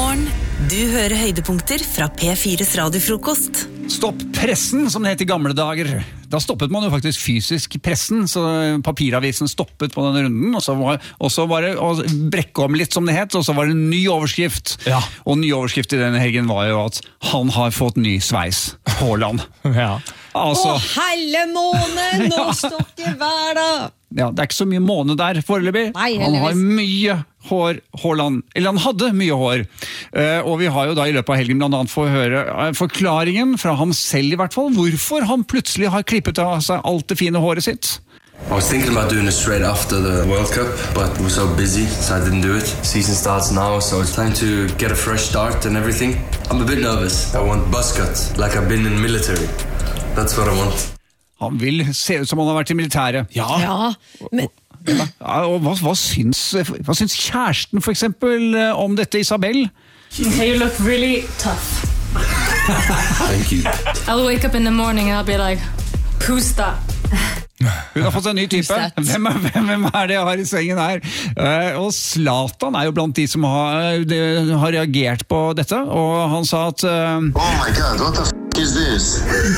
morgen. Du hører høydepunkter fra P4's radiofrokost. Stopp pressen, som det het i gamle dager. Da stoppet man jo faktisk fysisk pressen, så papiravisen stoppet på den runden, og så var det å brekke om litt, som det het, og så var det en ny overskrift. Ja. Og ny overskrift i denne helgen var jo at han har fått ny sveis, Haaland. Ja. Altså, helle måne, nå stokker hver dag. ja, det er ikke så mye måne der foreløpig. Nei, Han har heldigvis. mye hår, Haaland. Eller han hadde mye hår. Og vi har jo da i løpet av helgen blant annet få høre forklaringen fra ham selv i hvert fall, hvorfor han plutselig har klippet av seg alt det fine håret sitt. I was thinking about doing it straight after the World Cup, but we were so busy, so I didn't do it. Season starts now, so it's time to get a fresh start and everything. I'm a bit nervous. I want buzz cut, like I've been in military. That's what I want. Han vil se ut som han har vært i militæret. Ja, men Ja, og hva syns kjæresten for eksempel om dette, Isabel? You look really tough. Thank you. I'll wake up in the morning and I'll be like, who's that? Hun har fått en ny type. Hvem er det jeg har i sengen her? Og Zlatan er jo blant de som har reagert på dette, og han sa at Oh my god, what the f*** is this?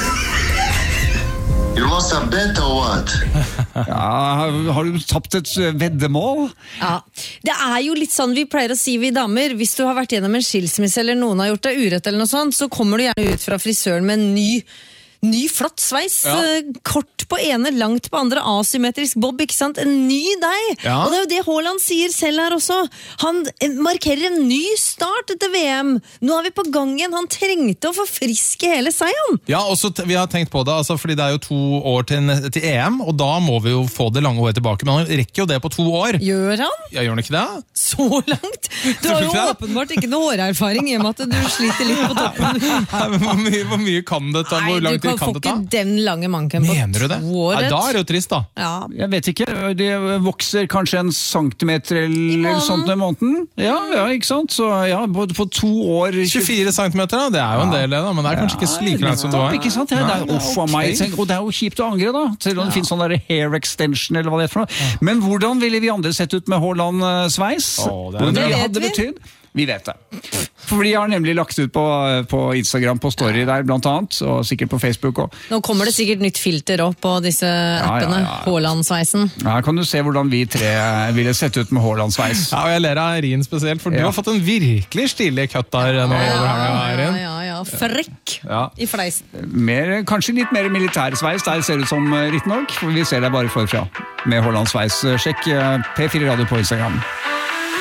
You lost a bet or what? ja, har du tapt et veddemål? ja, det er jo litt sånn vi pleier å si vi damer. Hvis du har vært gjennom en skilsmisse eller noen har gjort deg urett eller noe sånt, så kommer du gjerne ut fra frisøren med en ny flott sveis, kort på ene, langt på andre, asymmetrisk bob, ikke sant? En ny deg! Ja. Og det er jo det Haaland sier selv her også. Han markerer en ny start etter VM. Nå er vi på gangen. Han trengte å forfriske hele seg, han. Ja, også vi har tenkt på det, altså, fordi det er jo 2 år til EM, og da må vi jo få det lange håret tilbake, men han rekker jo det på 2 år. Gjør han? Ja, gjør han ikke det? Så langt? Du har jo ikke det? åpenbart ikke noe hårerfaring i og med at du sliter litt på toppen. Nei, men hvor mye kan det ta? Hvor lang tid du kan får det ta? ikke den lange manken på Mener du det? 2 år. Nei, da er det jo trist da. Ja. Jeg vet ikke, det vokser kanskje 1 centimeter eller måneden. sånt i måneden. Ja, ikke sant? Så ja, både på 2 år... 24 centimeter da, det er jo en del det da, men det er kanskje ikke like langt som du har. Ikke sant? Ja, det er, uff, av meg, og det er jo kjipt å angre da, selv om det finnes sånn der hair extension eller hva det er for noe. Men hvordan ville vi andre sett ut med Haaland-sveis? Det er Hvordan det vet hadde vi. betydd? Vi vet det. For de har nemlig lagt ut på Instagram, på story der blant annet, og sikkert på Facebook også. Nå kommer det sikkert nytt filter opp på disse appene. ja. Haaland-sveisen. Her kan du se hvordan vi 3 ville sett ut med Haaland-sveis. Ja, og jeg ler av Rin spesielt, for du Ja. har fått en virkelig stilig cut der nå over her, Rin. Ja. Frekk Ja. i fleisen. Kanskje litt mer militærsveis der ser det ut som riktig nok, for vi ser deg bare forfra med Haaland-sveis. Sjekk P4 Radio på Instagram.